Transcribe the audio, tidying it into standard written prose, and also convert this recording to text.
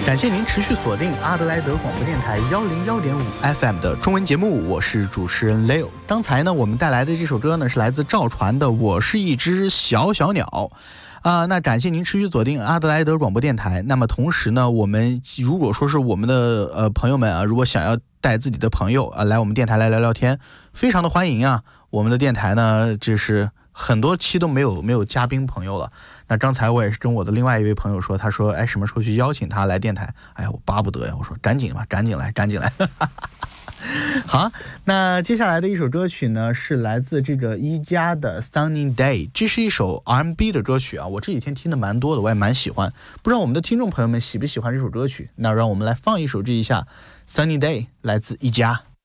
感谢您持续锁定阿德莱德广播电台101.5 FM 的中文节目，我是主持人 Leo。刚才呢，我们带来的这首歌呢是来自赵传的《我是一只小小鸟》。那感谢您持续锁定阿德莱德广播电台。那么同时呢，我们如果说是我们的朋友们啊，如果想要带自己的朋友来我们电台来聊聊天，非常的欢迎啊。我们的电台呢，就是很多期都没有嘉宾朋友了。那刚才我也是跟我的另外一位朋友说，他说，什么时候去邀请他来电台？我巴不得呀！我说赶紧吧，赶紧来。好，那接下来的一首歌曲呢，是来自这个一加的 Sunny Day， 这是一首 R&B 的歌曲啊，我这几天听的蛮多的，我也蛮喜欢。不知道我们的听众朋友们喜不喜欢这首歌曲？那让我们来放一首这一下 Sunny Day， 来自一加。